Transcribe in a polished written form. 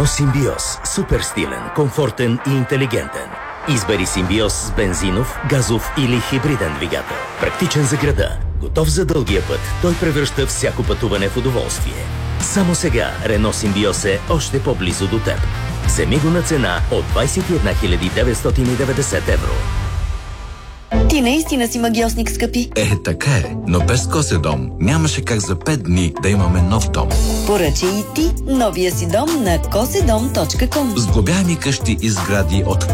Рено Симбиоз. Супер стилен, комфортен и интелигентен. Избери Симбиоз с бензинов, газов или хибриден двигател. Практичен за града, готов за дългия път. Той превръща всяко пътуване в удоволствие. Само сега Рено Симбиоз е още по-близо до теб. Вземи го на цена от 21 990 евро. Ти наистина си магиосник, скъпи. Така е, но без Козедом нямаше как за 5 дни да имаме нов дом. Поръчай и ти новия си дом на cosedom.com. Сглобяеми къщи и сгради от